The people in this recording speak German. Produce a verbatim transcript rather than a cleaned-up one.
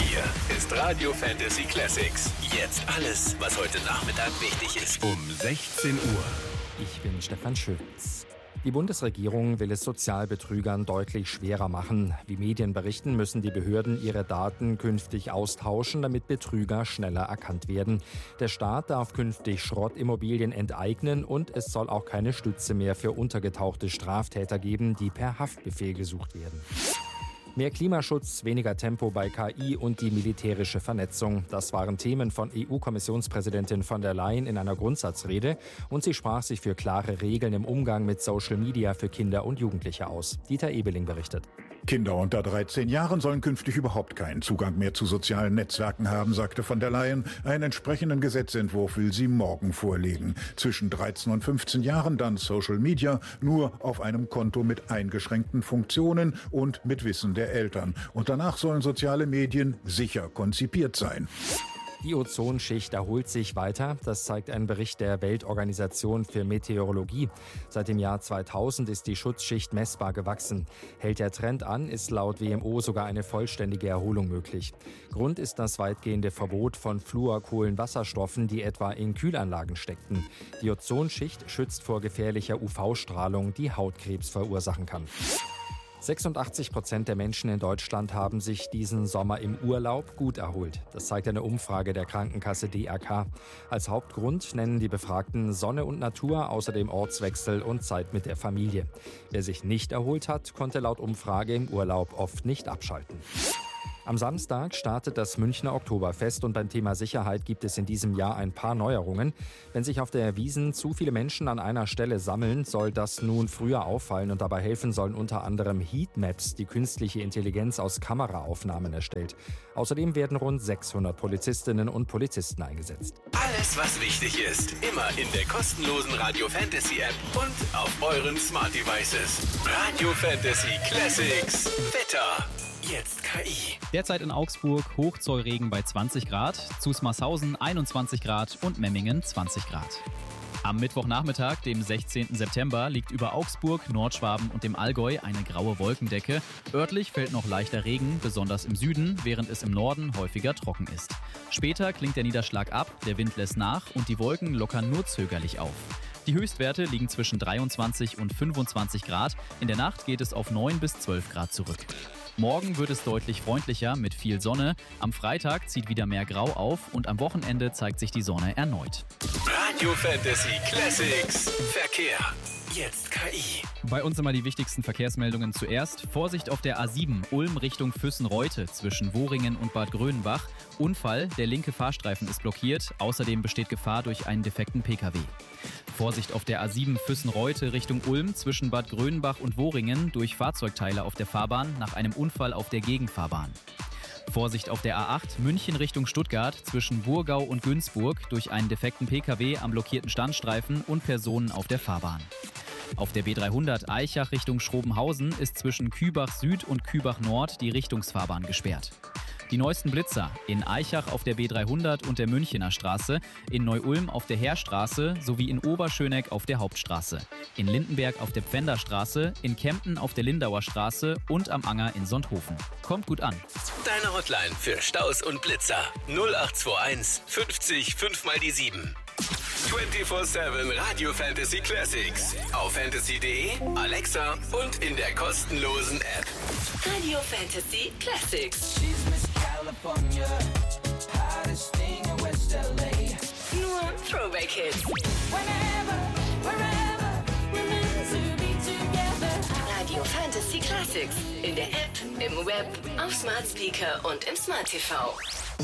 Hier ist Radio Fantasy Classics. Jetzt alles, was heute Nachmittag wichtig ist. Um sechzehn Uhr. Ich bin Stefan Schütz. Die Bundesregierung will es Sozialbetrügern deutlich schwerer machen. Wie Medien berichten, müssen die Behörden ihre Daten künftig austauschen, damit Betrüger schneller erkannt werden. Der Staat darf künftig Schrottimmobilien enteignen und es soll auch keine Stütze mehr für untergetauchte Straftäter geben, die per Haftbefehl gesucht werden. Mehr Klimaschutz, weniger Tempo bei K I und die militärische Vernetzung. Das waren Themen von E U-Kommissionspräsidentin von der Leyen in einer Grundsatzrede. Und sie sprach sich für klare Regeln im Umgang mit Social Media für Kinder und Jugendliche aus. Dieter Ebeling berichtet. Kinder unter dreizehn Jahren sollen künftig überhaupt keinen Zugang mehr zu sozialen Netzwerken haben, sagte von der Leyen. Einen entsprechenden Gesetzentwurf will sie morgen vorlegen. Zwischen dreizehn und fünfzehn Jahren dann Social Media, nur auf einem Konto mit eingeschränkten Funktionen und mit Wissen der Eltern. Und danach sollen soziale Medien sicher konzipiert sein. Die Ozonschicht erholt sich weiter. Das zeigt ein Bericht der Weltorganisation für Meteorologie. Seit dem Jahr zweitausend ist die Schutzschicht messbar gewachsen. Hält der Trend an, ist laut W M O sogar eine vollständige Erholung möglich. Grund ist das weitgehende Verbot von Fluorkohlenwasserstoffen, die etwa in Kühlanlagen steckten. Die Ozonschicht schützt vor gefährlicher U V-Strahlung, die Hautkrebs verursachen kann. sechsundachtzig Prozent der Menschen in Deutschland haben sich diesen Sommer im Urlaub gut erholt. Das zeigt eine Umfrage der Krankenkasse D R K. Als Hauptgrund nennen die Befragten Sonne und Natur, außerdem Ortswechsel und Zeit mit der Familie. Wer sich nicht erholt hat, konnte laut Umfrage im Urlaub oft nicht abschalten. Am Samstag startet das Münchner Oktoberfest und beim Thema Sicherheit gibt es in diesem Jahr ein paar Neuerungen. Wenn sich auf der Wiesn zu viele Menschen an einer Stelle sammeln, soll das nun früher auffallen und dabei helfen sollen unter anderem Heatmaps, die künstliche Intelligenz aus Kameraaufnahmen erstellt. Außerdem werden rund sechshundert Polizistinnen und Polizisten eingesetzt. Alles, was wichtig ist, immer in der kostenlosen Radio Fantasy App und auf euren Smart Devices. Radio Fantasy Classics. Wetter. Jetzt K I. Derzeit in Augsburg Hochzollregen bei zwanzig Grad, Zusmarshausen einundzwanzig Grad und Memmingen zwanzig Grad. Am Mittwochnachmittag, dem sechzehnten September, liegt über Augsburg, Nordschwaben und dem Allgäu eine graue Wolkendecke. Örtlich fällt noch leichter Regen, besonders im Süden, während es im Norden häufiger trocken ist. Später klingt der Niederschlag ab, der Wind lässt nach und die Wolken lockern nur zögerlich auf. Die Höchstwerte liegen zwischen dreiundzwanzig und fünfundzwanzig Grad. In der Nacht geht es auf neun bis zwölf Grad zurück. Morgen wird es deutlich freundlicher mit viel Sonne. Am Freitag zieht wieder mehr Grau auf und am Wochenende zeigt sich die Sonne erneut. Radio Fantasy Classics. Verkehr. Jetzt K I. Bei uns immer die wichtigsten Verkehrsmeldungen zuerst. Vorsicht auf der A sieben, Ulm Richtung Füssen-Reute zwischen Wohringen und Bad Grönenbach. Unfall, der linke Fahrstreifen ist blockiert. Außerdem besteht Gefahr durch einen defekten P K W. Vorsicht auf der A sieben Füssen-Reute Richtung Ulm zwischen Bad Grönenbach und Wohringen durch Fahrzeugteile auf der Fahrbahn nach einem Unfall auf der Gegenfahrbahn. Vorsicht auf der A acht München Richtung Stuttgart zwischen Burgau und Günzburg durch einen defekten P K W am blockierten Standstreifen und Personen auf der Fahrbahn. Auf der B dreihundert Aichach Richtung Schrobenhausen ist zwischen Kübach Süd und Kübach Nord die Richtungsfahrbahn gesperrt. Die neuesten Blitzer in Aichach auf der B dreihundert und der Münchener Straße, in Neu-Ulm auf der Heerstraße sowie in Oberschöneck auf der Hauptstraße, in Lindenberg auf der Pfänderstraße, in Kempten auf der Lindauer Straße und am Anger in Sonthofen. Kommt gut an. Deine Hotline für Staus und Blitzer null acht zwei eins fünfzig fünf mal die sieben. vierundzwanzig sieben Radio Fantasy Classics. Auf fantasy punkt de, Alexa und in der kostenlosen App. Radio Fantasy Classics. California, hottest thing in West L A. Nur Throwback Hits. Whenever, wherever, we're meant to be together. Radio Fantasy Classics. In der App, im Web, auf Smart Speaker und im Smart T V.